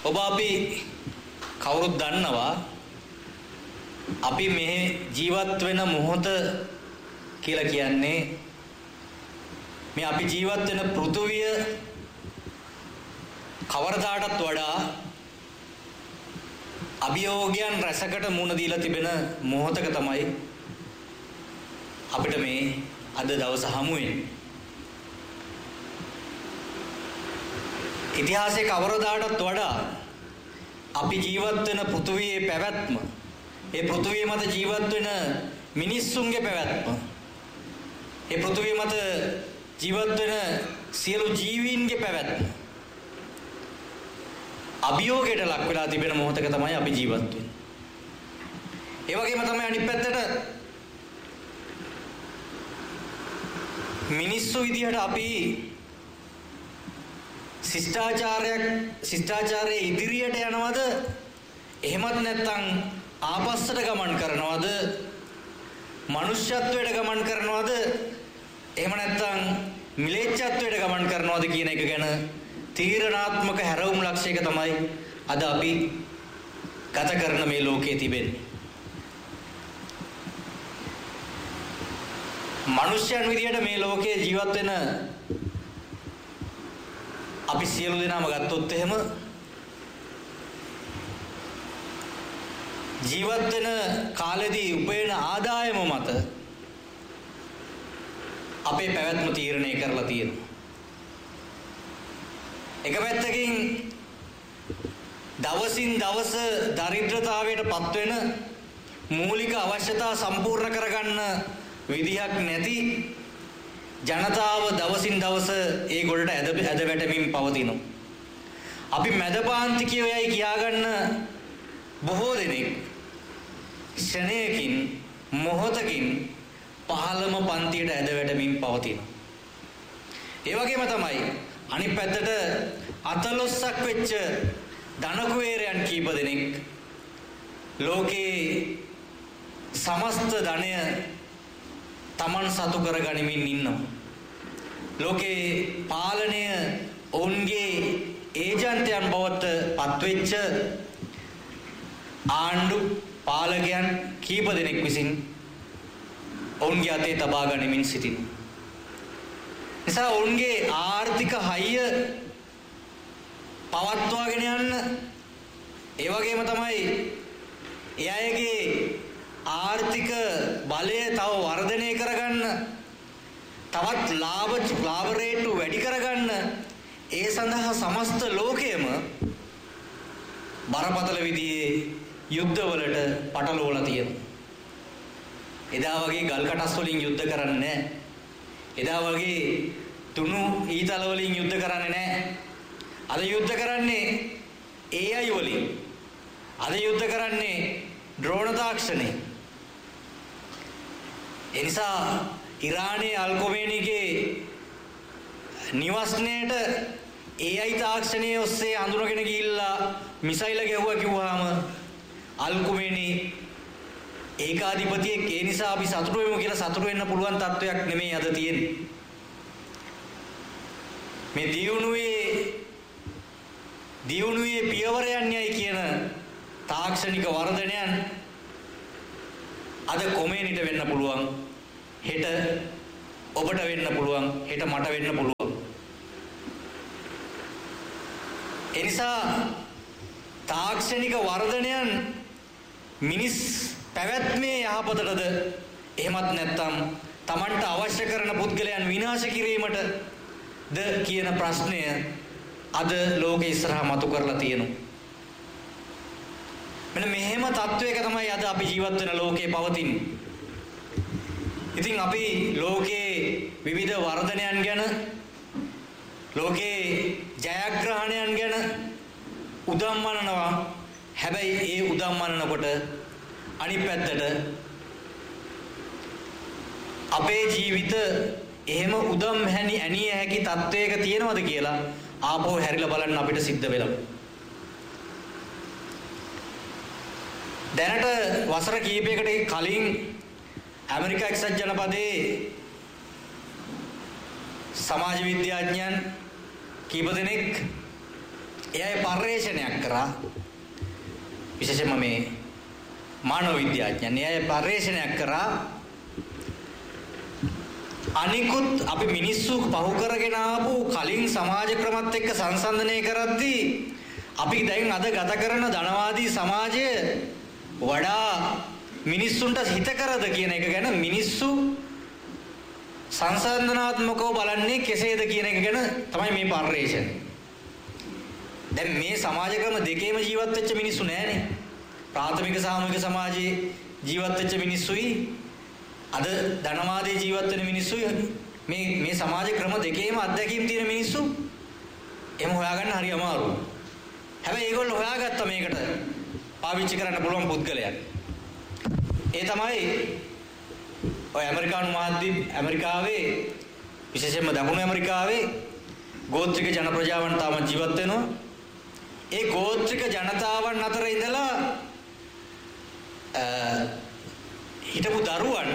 ඔබ අපි කවුරුත් දන්නවා අපි මේ ජීවත් වෙන මොහොත කියලා කියන්නේ මේ අපි ජීවත් වෙන පෘථුවිය කවරදාටත් වඩා අභියෝගයන් රැසකට මුහුණ දීලා තිබෙන මොහොතක තමයි අපිට මේ අද දවස හමු වෙන්නේ. ඉතිහාසයේ කවරදාටත් වඩා අපි ජීවත් වෙන පෘථුවියේ පැවැත්ම, ඒ පෘථුවිය මත ජීවත් වෙන මිනිස්සුන්ගේ පැවැත්ම, ඒ පෘථුවිය මත ජීවත් වෙන සියලු ජීවීන්ගේ පැවැත්ම අභියෝගයට ලක් වෙලා තිබෙන මොහොතක තමයි අපි ජීවත් වෙන්නේ. ඒ වගේම තමයි අනිත් පැත්තට මිනිස්සු විදියට අපි ශිෂ්ටාචාරයේ ඉදිරියට යනවද එහෙමත් නැත්නම් ආපස්සට ගමන් කරනවද මනුෂ්‍යත්වයට ගමන් කරනවද එහෙම නැත්නම් මිලේච්ඡත්වයට ගමන් කරනවද කියන එක ගැන තීරණාත්මක හැරවුම් ලක්ෂයක තමයි අද අපි ගත කරන මේ ලෝකයේ තිබෙන්නේ. මනුෂ්‍යයන් විදියට මේ ලෝකයේ ජීවත් වෙන අපි සියලු දෙනාම ගත්තොත් එහෙම ජීවත් වෙන කාලෙදී උපයන ආදායම මත අපේ පැවැත්ම තීරණය කරලා තියෙනවා. එක පැත්තකින් දවසින් දවස දරිද්‍රතාවයට පත්වෙන මූලික අවශ්‍යතා සම්පූර්ණ කරගන්න විදිහක් නැති ජනතාව දවසින් දවස ඒ ගොඩට ඇද වැටෙමින් පවතිනවා. අපි මැදපාන්තිකයෝයි කියාගන්න බොහෝ දෙනෙක් ක්ෂණයකින් මොහොතකින් පහළම පන්තියට ඇද වැටෙමින් පවතිනවා. ඒ වගේම තමයි අනිත් පැත්තට අතලොස්සක් වෙච්ච ධනකුවේරයන් කීප දෙනෙක් ලෝකේ සමස්ත ධනය තමන් සතු කරගනිමින් ඉන්නවා. ලෝකේ පාලනය ඔවුන්ගේ ඒජන්තයන් බවට පත්වෙච්ච ආණ්ඩු පාලකයන් කීප දෙනෙක් විසින් ඔවුන්ගේ අතේ තබා ගනිමින් සිටිනවා. නිසා ඔවුන්ගේ ආර්ථික හයිය පවත්වාගෙන යන්න ඒ වගේම තමයි ඒ අයගේ ආර්ථික බලය තව වර්ධනය කරගන්න තවත් ලාභ රේට්ටු වැඩි කරගන්න ඒ සඳහා සමස්ත ලෝකයම බරපතල විදිහේ යුද්ධවලට පටලවලා තියෙනවා. එදා වගේ ගල් කටස් වලින් යුද්ධ කරන්නේ නැහැ. එදා වගේ තුණු ඊතල වලින් යුද්ධ කරන්නේ නැහැ. අද යුද්ධ කරන්නේ AI වලින්. අද යුද්ධ කරන්නේ ඩ්‍රෝන තාක්ෂණය. ඒ නිසා ඉරානයේ අල් කොමේනිගේ නිවස්නයට AI තාක්ෂණයේ ඔස්සේ අඳුනගෙන ගිහිල්ලා මිසයිල ගැහුවා කිව්වහම අල් කොමේනි ඒකාධිපතියෙක් ඒ නිසා අපි සතුටු වෙමු කියලා සතුටු වෙන්න පුළුවන් තත්වයක් නෙමෙයි අද තියෙන්නේ. මේ දියුණුවේ පියවරයන් යයි කියන තාක්ෂණික වර්ධනයන් අද කොමේනිට වෙන්න පුළුවන්. හෙට ඔබට වෙන්න පුළුවන්. හෙට මට වෙන්න පුළුවන්. ඒ නිසා තාක්ෂණික වර්ධනයන් මිනිස් පැවැත්මේ යහපතටද එහෙමත් නැත්නම් Tamanට අවශ්‍ය කරන පුද්ගලයන් විනාශ කිරීමටද කියන ප්‍රශ්නය අද ලෝකෙ ඉස්සරහා මතු කරලා තියෙනවා. මෙන්න මෙහෙම තත්වයක තමයි අද අපි ජීවත් වෙන ලෝකේ පවතින්නේ. ඉතින් අපි ලෝකේ විවිධ වර්ධනයන් ගැන ලෝකේ ජයග්‍රහණයන් ගැන උදම්මනනවා. හැබැයි ඒ උදම්මනනකොට අනිත් පැත්තට අපේ ජීවිත එහෙම උදම් ඇනිය හැකි තත්වයක තියෙනවද කියලා ආපහු හැරිලා බලන්න අපිට සිද්ධ වෙලා. දැනට වසර කිහිපයකට කලින් ඇමරිකා එක්සත් ජනපදයේ සමාජ විද්‍යාඥයන් කීප දෙනෙක් එයා පර්යේෂණයක් කරා විශේෂයෙන්ම මේ මානව විද්‍යාඥයන් එයා පර්යේෂණයක් කරා අනිකුත් අපි මිනිස්සු පහු කරගෙන ආපු කලින් සමාජ ක්‍රමත් එක්ක සංසන්දනය කරද්දී අපි දැන් අද ගත කරන ධනවාදී සමාජය වඩා මිනිස්සුන්ට හිතකරද කියන එක ගැන මිනිස්සු සංසන්දනාත්මකව බලන්නේ කෙසේද කියන එක ගැන තමයි මේ පර්යේෂණය. දැන් මේ සමාජ ක්‍රම දෙකේම ජීවත් වෙච්ච මිනිස්සු නෑනේ. ප්‍රාථමික සාමූහික සමාජයේ ජීවත් වෙච්ච මිනිස්සුයි අද ධනවාදී ජීවත් වෙන මිනිස්සුයි මේ සමාජ ක්‍රම දෙකේම අත්දැකීම් තියෙන මිනිස්සු එහෙම හොයාගන්න හරි අමාරුයි. හැබැයි ඒගොල්ලෝ හොයාගත්ත මේකට පාවිච්චි කරන්න පුළුවන් පුද්ගලයන්. ඒ තමයි ඔය ඇමරිකානු මහද්වීප ඇමරිකාවේ විශේෂයෙන්ම දකුණු ඇමරිකාවේ ගෝත්‍රික ජන ප්‍රජාවන් තාම ජීවත් වෙනවා. ඒ ගෝත්‍රික ජනතාවන් අතර ඉඳලා හිටපු දරුවන්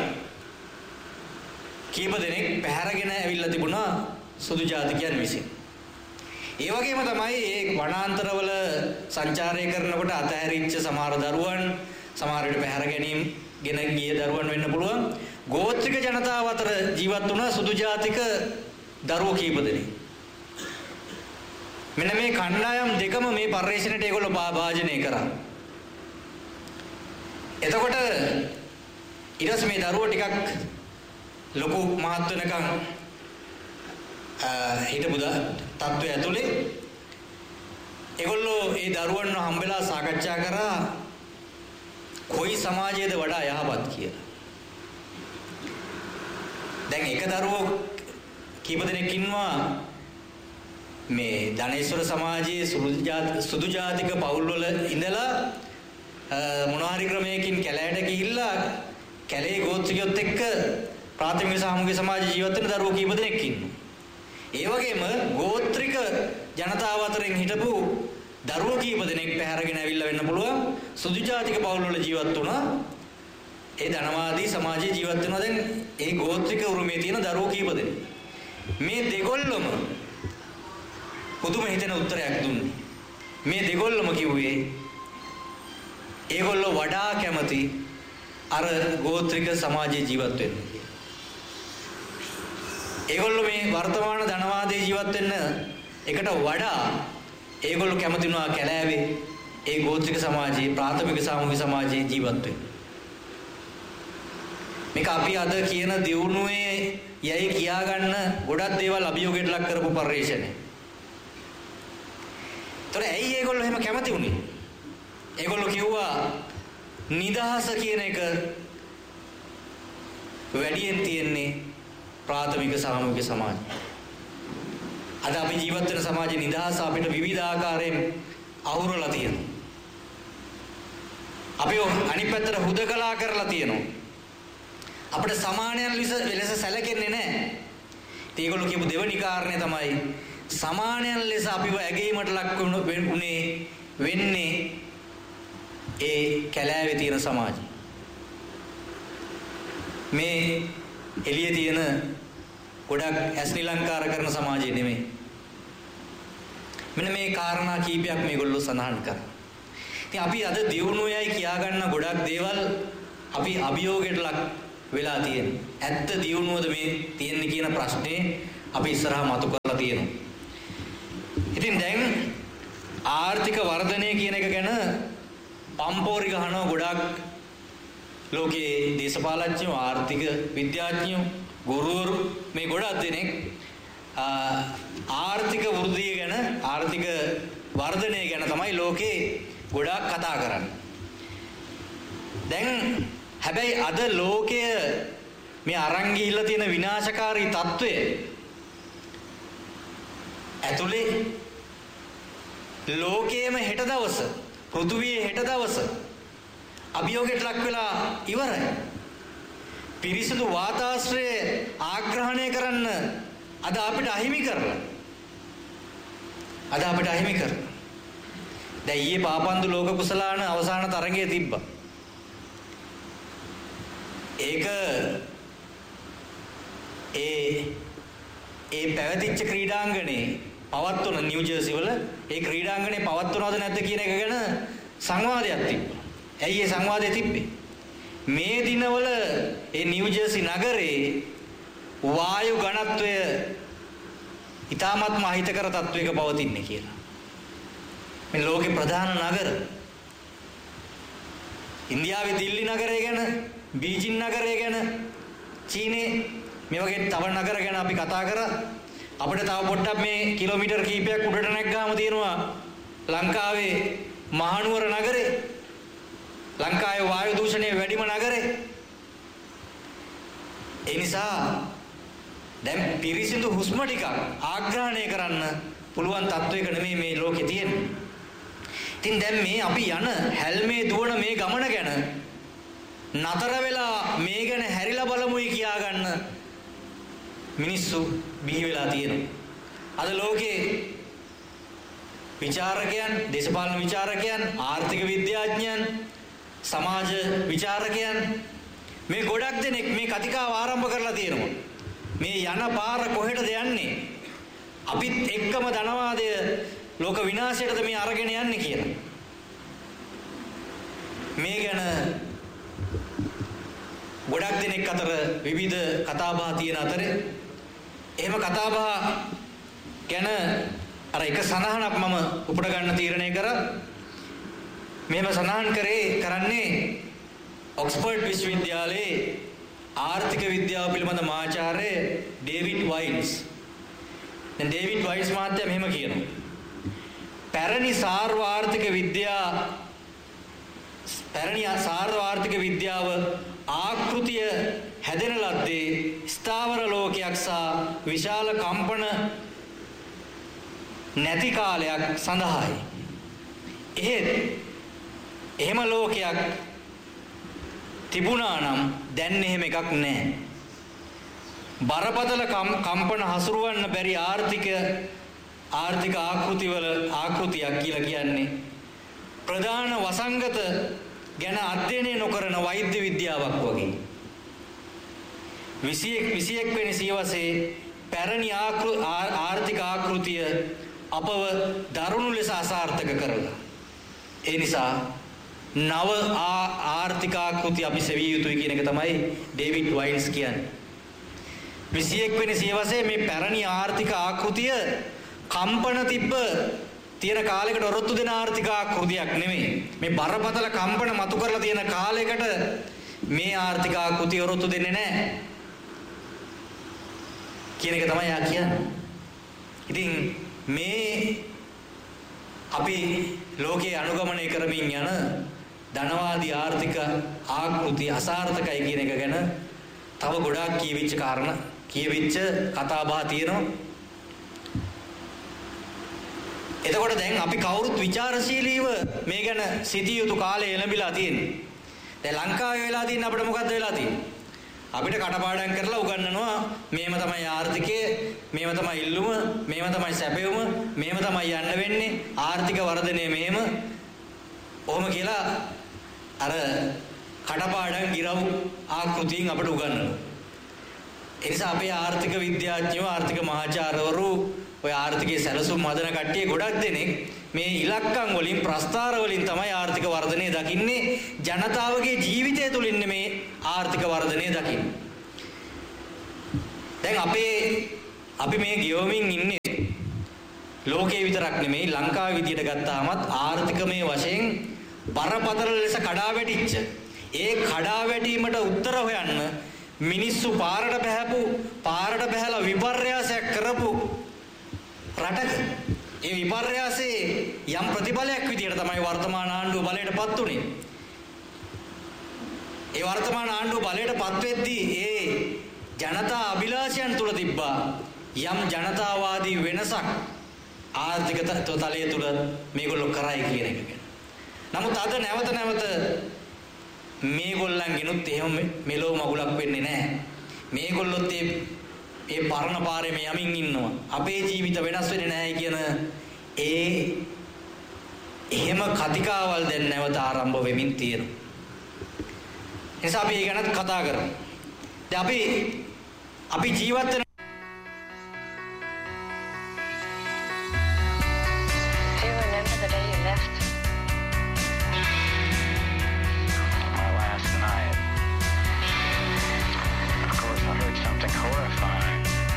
කීප දෙනෙක් පැහැරගෙන ඇවිල්ලා තිබුණා සුදු ජාතිකයන් විසින්. ඒ වගේම තමයි මේ වනාන්තරවල සංචාරය කරනකොට අතහැරිච්ච සමහර දරුවන් සමහර විට පැහැර ගැනීම ගෙන ගිය දරුවන් වෙන්න පුළුවන්. ගෝත්‍රික ජනතාව අතර ජීවත් වුණා සුදු ජාතික දරුවෝ කීප දෙනෙක්. මෙන්න මේ කණ්ඩායම් දෙකම මේ පර්යේෂණයට ඒගොල්ලෝ භාජනය කරා. එතකොට ඊට පස්සේ මේ දරුවෝ ටිකක් ලොකු මහත් වෙනකන් හිටපු තත්ත්වය ඇතුලේ ඒගොල්ලෝ ඒ දරුවන්ව හම්බෙලා සාකච්ඡා කරා කොයි සමාජයේද වඩා යහපත් කියලා. දැන් එක දරුවෝ කීප දෙනෙක් ඉන්නවා මේ ධනේශ්වර සමාජයේ සුදු ජාතික පවුල් වල ඉඳලා මොනවාරි ක්‍රමයකින් කැලෑට ගිහිල්ලා කැලේ ගෝත්‍රිකයොත් එක්ක ප්‍රාථමික සාමූහික සමාජ ජීවත් වෙන දරුවෝ කීප දෙනෙක් ඉන්නවා. ඒ වගේම ගෝත්‍රික ජනතාව අතරින් හිටපු දරුවෝ කීප දෙනෙක් පැහැරගෙන ඇවිල්ලා වෙන්න පුළුවන් සුදු ජාතික පවුල් වල ජීවත් වුණා. ඒ ධනවාදී සමාජයේ ජීවත් වෙනවා දැන් ඒ ගෝත්‍රික උරුමේ තියෙන දරුවෝ කීප දෙනෙක්. මේ දෙගොල්ලම පුදුම හිතෙන උත්තරයක් දුන්නේ. මේ දෙගොල්ලම කිව්වේ ඒගොල්ලෝ වඩා කැමති අර ගෝත්‍රික සමාජයේ ජීවත් වෙන්න. ඒගොල්ලෝ මේ වර්තමාන ධනවාදී ජීවත් වෙන්න එකට වඩා ඒගොල්ලෝ කැමති වුණා කැලෑවේ ඒ ගෝත්‍රික සමාජයේ ප්‍රාථමික සාමූහික සමාජයේ ජීවත් වෙන්න. මේක අපි අද කියන දියුණුවේ යයි කියා ගන්න ගොඩක් දේවල් අභියෝගයට ලක් කරපු පරිශ්‍රණය. ඒතර ඇයි ඒගොල්ලෝ එහෙම කැමති වුනේ? ඒගොල්ලෝ කිව්වා නිදහස කියන එක වැඩියෙන් තියෙන්නේ ප්‍රාථමික සාමූහික සමාජය. අද අපි ජීවත් වෙන සමාජයේ නිදහස අපිට විවිධ ආකාරයෙන් අවුරලා තියෙනවා. අපි අනිත් පැත්තට හුදකලා කරලා තියෙනවා. අපිට සමානයන් ලෙස සැලකෙන්නේ නැහැ. ඒගොල්ලෝ කියපු දෙවෙනි කාරණේ තමයි සමානයන් ලෙස අපිව ඇගීමට ලක් වෙන්නේ ඒ කැලෑවේ තියෙන සමාජය. මේ එළියේ තියෙන ගොඩක් ශ්‍රී ලංකාර කරන සමාජය නෙමෙයි. මෙන්න මේ කාරණා කීපයක් මේගොල්ලෝ සඳහන් කරා. ඉතින් අපි අද දියුණුවයි කියා ගන්න ගොඩක් දේවල් අපි අභියෝගයට ලක් වෙලා තියෙනවා. ඇත්ත දියුණුවද මේ තියෙන්නේ කියන ප්‍රශ්නේ අපි ඉස්සරහා මතු කරලා තියෙනවා. ඉතින් දැන් ආර්ථික වර්ධනය කියන එක ගැන පම්පෝරි ගහනවා ගොඩක් ලෝකයේ දේශපාලඥයෝ ආර්ථික විද්‍යාඥයෝ ගුරුවරු මේ ගොඩක් දෙනෙක් ආර්ථික වෘද්ධිය ගැන ආර්ථික වර්ධනය ගැන තමයි ලෝකේ ගොඩක් කතා කරන්නේ. දැන් හැබැයි අද ලෝකය මේ අරන් ගිහිල්ලා තියෙන විනාශකාරී తত্ত্বය ඇතුලේ ලෝකයේම හෙට දවස පෘථුවියේ හෙට දවස අභියෝගයට ලක් වෙලා ඉවරයි. පිරිසිදු වාතාශ්‍රය ආග්‍රහණය කරන්න අද අපිට අහිමි කරලා. දැන් ඊයේ පාපන්දු ලෝක කුසලාන අවසාන තරඟය තිබ්බා. ඒක ඒ පැවතිච්ච ක්‍රීඩාංගණේ පවත්වන නිව් ජර්සි වල ඒ ක්‍රීඩාංගණය පවත්වනවද නැද්ද කියන එක ගැන සංවාදයක් තිබ්බා. ඇයි ඒ සංවාදය තිබ්බේ? මේ දිනවල ඒ නිව් ජර්සි නගරේ වායු ඝනත්වය ඉතාමත්ම අහිතකර තත්වයක පවතින්නේ කියලා. මේ ලෝකේ ප්‍රධාන නගර ඉන්දියාවේ දිල්ලි නගරය ගැන, බීජිං නගරය ගැන, චීනේ මේ වගේ තව නගර ගැන අපි කතා කරා. අපිට තව පොඩ්ඩක් මේ කිලෝමීටර් කිහිපයක් උඩට නැග්ගාම තියෙනවා ලංකාවේ මහනුවර නගරේ. ලංකාවේ වායු දූෂණය වැඩිම නගරේ. ඒ නිසා දැන් පිරිසිදු හුස්ම ටිකක් ආග්‍රහණය කරන්න පුළුවන් තත්වයක නෙමෙයි මේ ලෝකේ තියෙන්නේ. ඉතින් දැන් මේ අපි යන හැල්මේ දුවන මේ ගමන ගැන නතර වෙලා මේ ගැන හැරිලා බලමුයි කියා ගන්න මිනිස්සු බිහි වෙලා තියෙනවා. අද ලෝකේ විචාරකයන්, දේශපාලන විචාරකයන්, ආර්ථික විද්‍යාඥයන්, සමාජ විචාරකයන් මේ ගොඩක් දෙනෙක් මේ කතිකාව ආරම්භ කරලා තියෙනවා. මේ යන පාර කොහෙටද යන්නේ? අපිත් එක්කම ධනවාදය ලෝක විනාශයටද මේ අරගෙන යන්නේ කියලා. මේ ගැන ගොඩක් දෙනෙක් අතර විවිධ කතාබහ තියෙන අතරේ එහෙම කතාබහ ගැන අර එක සඳහනක් මම උපුට ගන්න තීරණය කරා. මෙහෙම සඳහන් කරන්නේ ඔක්ස්ෆර්ඩ් විශ්වවිද්‍යාලයේ ආර්ථික විද්‍යාව පිළිබඳ මහාචාර්ය ඩේවිඩ් වයින්ස්. දැන් ඩේවිඩ් වයින්ස් මහත්තයා මෙහෙම කියනවා. පැරණි සාර්වාර්ථික විද්‍යාව ආකෘතිය හැදෙන ලද්දේ ස්ථාවර ලෝකයක් සහ විශාල කම්පන නැති කාලයක් සඳහායි. එහෙම ලෝකයක් තිබුණා නම් දැන් එහෙම එකක් නැහැ. බරපතල කම්පන හසුරවන්න බැරි ආර්ථික ආකෘතියක් කියලා කියන්නේ ප්‍රධාන වසංගත ගැන අධ්‍යයනය නොකරන වෛද්‍ය විද්‍යාවක් වගේ. 21 වෙනි සියවසේ පැරණි ආර්ථික ආකෘතිය අපව දරුණු ලෙස අසාර්ථක කරලා. ඒ නිසා නව ආර්ථික ආකෘති අපි සෙවිය යුතුයි කියන එක තමයි ඩේවිඩ් වයින්ස් කියන්නේ. 21 වෙනි සියවසේ මේ පැරණි ආර්ථික ආකෘතිය කම්පන තිබ්බ තියෙන කාලයකට ඔරොත්තු දෙන ආර්ථික ආකෘතියක් නෙමෙයි. මේ බරපතල කම්පන මතු කරලා තියෙන කාලයකට මේ ආර්ථික ආකෘතිය ඔරොත්තු දෙන්නේ නැහැ කියන එක තමයි යා කියන්නේ. ඉතින් මේ අපි ලෝකයේ අනුගමනය කරමින් යන ධනවාදී ආර්ථික ආකෘතිය අසාර්ථකයි කියන එක ගැන තව ගොඩාක් කියවිච්ච කතාබහ තියෙනවා. එතකොට දැන් අපි කවුරුත් ਵਿਚාරශීලීව මේ ගැන සිටිය යුතු කාලය එළඹිලා තියෙනවා. දැන් ලංකාවේ වෙලා තියෙන අපිට මොකද්ද වෙලා තියෙන්නේ? අපිට කටපාඩම් කරලා උගන්වනවා මේව තමයි ආර්ථිකය, මේව තමයි ඉල්ලුම, මේව තමයි සැපයුම, මේව තමයි යන්න වෙන්නේ, ආර්ථික වර්ධනය මෙහෙම. ඔහොම කියලා අර කටපාඩම් ගිරව් ආකෘතියෙන් අපිට උගන්වනවා. ඒ නිසා අපේ ආර්ථික විද්‍යාඥයෝ, ආර්ථික මහාචාර්යවරු, ඔය ආර්ථිකයේ සැලසුම් හදන කට්ටිය ගොඩක් දෙනෙක් මේ ඉලක්කම් වලින්, ප්‍රස්ථාර වලින් තමයි ආර්ථික වර්ධනය දකින්නේ. ජනතාවගේ ජීවිතය තුලින් මේ ආර්ථික වර්ධනය දකින්නේ. දැන් අපි මේ ගියවමින් ඉන්නේ ලෝකේ විතරක් නෙමෙයි, ලංකාවේ විදියට ගත්තාමත් ආර්ථිකමය වශයෙන් බරපතල ලෙස කඩාවැටිච්ච, ඒ කඩාවැටීමට උත්තර හොයන්න මිනිස්සු පාරට බහැලා විපර්යාසයක් කරපු රටක ඒ විපර්යාසයේ යම් ප්‍රතිඵලයක් විදියට තමයි වර්තමාන ආණ්ඩුව බලයටපත් උනේ. ඒ වර්තමාන ආණ්ඩුව බලයටපත් වෙද්දී ඒ ජනතා අභිලාෂයන් තුල තිබ්බා යම් ජනතාවාදී වෙනසක් ආර්ථික තලයේ තුල මේගොල්ලෝ කරයි කියන එක ගැන. නමුත් අද නැවත මේගොල්ලන්ගෙනුත් එහෙම මෙලෝ මගුලක් වෙන්නේ නැහැ. මේගොල්ලොත් ඒ පරණ පාරේම යමින් ඉන්නවා. අපේ ජීවිත වෙනස් වෙන්නේ නැහැ කියන එහෙම කතිකාවල් දැන් නැවත ආරම්භ වෙමින් තියෙනවා. නිසා අපි ඒ ගැනත් කතා කරමු. දැන් අපි ජීවත් වෙන something horrifying.